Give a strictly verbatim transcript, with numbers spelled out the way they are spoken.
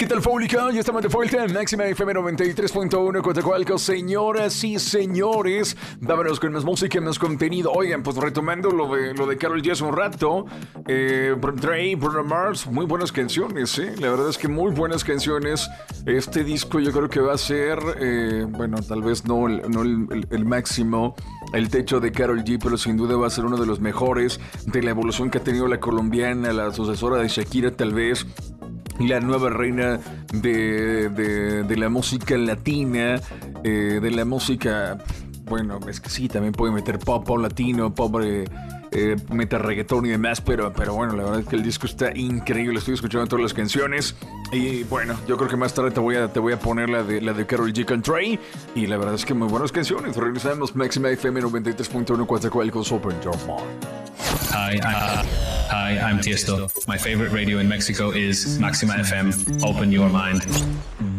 ¿qué tal, público? Ya estamos de vuelta en Máxima F M noventa y tres punto uno Coatzacoalcos. Señoras y señores, vámonos con más música, más contenido. Oigan, pues retomando lo de, lo de Karol G hace un rato, eh, Dre, Bruno Mars, muy buenas canciones, ¿eh? La verdad es que muy buenas canciones. Este disco yo creo que va a ser, eh, bueno, tal vez no, el, no el, el, el máximo, el techo de Karol G, pero sin duda va a ser uno de los mejores de la evolución que ha tenido la colombiana, la sucesora de Shakira tal vez, la nueva reina de, de, de la música latina, eh, de la música, bueno, es que sí, también puede meter pop, pop latino, pop, eh, eh, meta reggaetón y demás, pero, pero bueno, la verdad es que el disco está increíble, estoy escuchando todas las canciones y bueno, yo creo que más tarde te voy a, te voy a poner la de, la de Karol G con Dre y la verdad es que muy buenas canciones. Regresamos Máxima F M noventa y tres punto uno Coatzacoalcos, Open Your Mind. Hi, uh, hi, I'm Tiesto. My favorite radio in Mexico is Maxima F M. Open your mind.